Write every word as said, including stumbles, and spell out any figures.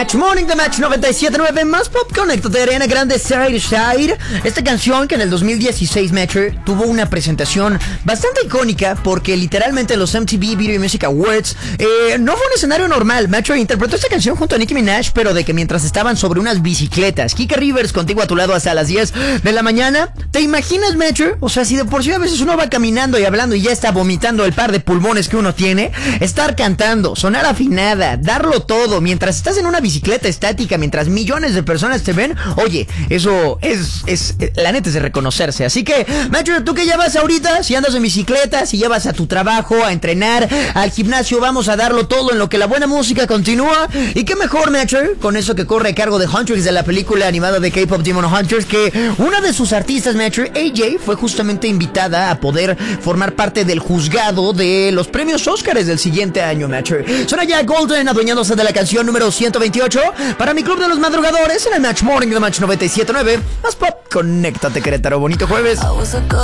Match Morning de Match noventa y siete punto nueve, más pop. Conéctate, Ariana Grande, Side Side. Esta canción que en el dos mil dieciséis, Match, tuvo una presentación bastante icónica porque literalmente los M T V Video Music Awards eh, no fue un escenario normal. Match interpretó esta canción junto a Nicki Minaj, pero de que mientras estaban sobre unas bicicletas. Kika Rivers contigo a tu lado hasta las diez de la mañana. ¿Te imaginas, Match? O sea, si de por sí a veces uno va caminando y hablando y ya está vomitando el par de pulmones que uno tiene, estar cantando, sonar afinada, darlo todo mientras estás en una bicicleta estática, mientras millones de personas te ven, oye, eso es, es la neta es de reconocerse. Así que, Match, tú que ya vas ahorita, si andas en bicicleta, si ya vas a tu trabajo, a entrenar, al gimnasio, vamos a darlo todo en lo que la buena música continúa. Y qué mejor, Match, con eso que corre a cargo de Huntrix de la película animada de K-Pop Demon Hunters, que una de sus artistas, Match, A J, fue justamente invitada a poder formar parte del juzgado de los premios Óscares del siguiente año, Match. Suena ya Golden, adueñándose de la canción número ciento veintiocho para mi club de los madrugadores en el Match Morning de Match noventa y siete punto nueve. Más pop, conéctate, Querétaro. Bonito jueves.